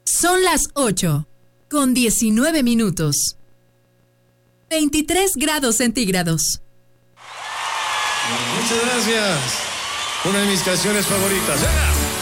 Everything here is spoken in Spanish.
Son las 8:19. 23 grados centígrados. Muchas gracias. Una de mis canciones favoritas. ¡Venga!